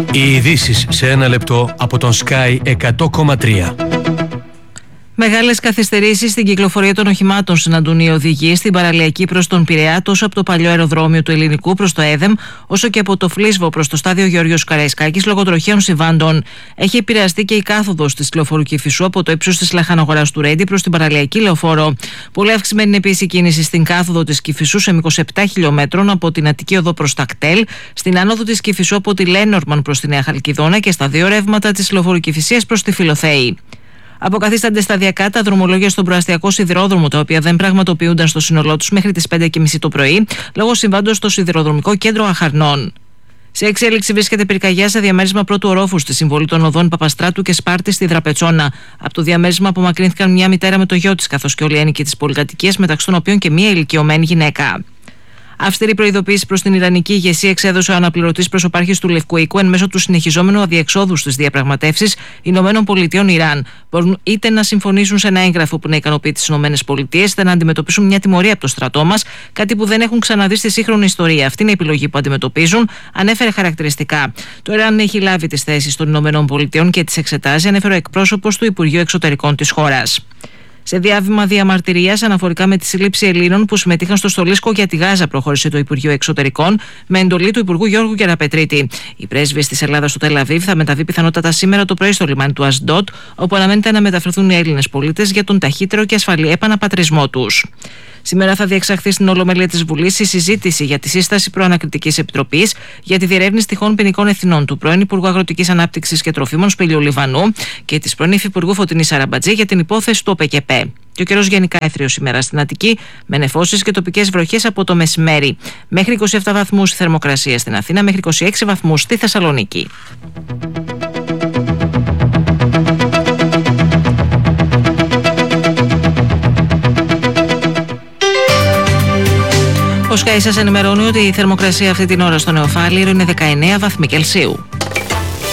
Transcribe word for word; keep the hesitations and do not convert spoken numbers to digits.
Οι ειδήσεις σε ένα λεπτό από τον Sky εκατό κόμμα τρία. Μεγάλες καθυστερήσεις στην κυκλοφορία των οχημάτων συναντούν οι οδηγοί στην παραλιακή προς τον Πειραιά, τόσο από το παλιό αεροδρόμιο του Ελληνικού προς το ΕΔΕΜ, όσο και από το Φλίσβο προς το στάδιο Γεώργιος Καραϊσκάκης λόγω τροχαίων συμβάντων. Έχει επηρεαστεί και η κάθοδος της Λεωφόρου Κηφισού από το ύψος της Λαχαναγοράς του Ρέντι προς την παραλιακή λεωφόρο. Πολύ αυξημένη είναι επίσης η κίνηση στην κάθοδο της Κηφισού σε μήκος επτά χιλιομέτρων από την Αττική Οδό προς τα Κτέλ, στην άνοδο της Κηφισού από τη Λένορμαν προς τη Νέα Χαλκιδόνα και στα δύο ρεύματα της Λεωφόρου Κηφισίας προς τη Φιλοθέη. Αποκαθίστανται σταδιακά τα δρομολόγια στον προαστιακό σιδηρόδρομο, τα οποία δεν πραγματοποιούνταν στο σύνολό τους μέχρι τις πέντε και μισή το πρωί, λόγω συμβάντος στο σιδηροδρομικό κέντρο Αχαρνών. Σε εξέλιξη βρίσκεται πυρκαγιά σε διαμέρισμα πρώτου ορόφου στη συμβολή των οδών Παπαστράτου και Σπάρτη στη Δραπετσόνα. Από το διαμέρισμα απομακρύνθηκαν μια μητέρα με το γιο της, καθώς και όλοι οι ένοικοι της πολυκατοικίας, μεταξύ των οποίων και μια ηλικιωμένη γυναίκα. Αυστηρή προειδοποίηση προς την Ιρανική ηγεσία εξέδωσε ο αναπληρωτής προσωπάρχης του Λευκού Οίκου εν μέσω του συνεχιζόμενου αδιεξόδου στις διαπραγματεύσεις Ηνωμένων Πολιτειών Ιράν. Μπορούν είτε να συμφωνήσουν σε ένα έγγραφο που να ικανοποιεί τις Ηνωμένες Πολιτείες, είτε να αντιμετωπίσουν μια τιμωρία από το στρατό μας, κάτι που δεν έχουν ξαναδεί στη σύγχρονη ιστορία. Αυτή είναι η επιλογή που αντιμετωπίζουν, ανέφερε χαρακτηριστικά. Το Ιράν έχει λάβει τις θέσεις των Ηνωμένων Πολιτειών και τις εξετάζει, ανέφερε ο εκπρόσωπος του Υπουργείου Εξωτερικών της χώρας. Σε διάβημα διαμαρτυρίας αναφορικά με τη σύλληψη Ελλήνων που συμμετείχαν στο στολίσκο για τη Γάζα, προχώρησε το Υπουργείο Εξωτερικών με εντολή του Υπουργού Γιώργου Γεραπετρίτη. Η πρέσβης της Ελλάδας στο Τελ Αβίβ θα μεταβεί πιθανότατα σήμερα το πρωί στο λιμάνι του Ασντότ, όπου αναμένεται να μεταφερθούν οι Έλληνες πολίτες για τον ταχύτερο και ασφαλή επαναπατρισμό τους. Σήμερα θα διεξαχθεί στην Ολομέλεια της Βουλής η συζήτηση για τη σύσταση προανακριτικής επιτροπής για τη διερεύνηση τυχόν ποινικών ευθυνών του πρώην Υπουργού Αγροτικής Ανάπτυξης και Τροφίμων Σπηλιού Λιβανού και της πρώην Υφυπουργού Φωτεινής Σαραμπατζή για την υπόθεση του ΟΠΕΚΕΠΕ. Και ο καιρός γενικά έθριος σήμερα στην Αττική, με νεφώσεις και τοπικές βροχές από το μεσημέρι. Μέχρι είκοσι επτά βαθμούς η θερμοκρασία στην Αθήνα, μέχρι είκοσι έξι βαθμούς στη Θεσσαλονίκη. Ο Sky σας ενημερώνει ότι η θερμοκρασία αυτή την ώρα στο Νεοφάλιρο είναι δεκαεννέα βαθμοί Κελσίου.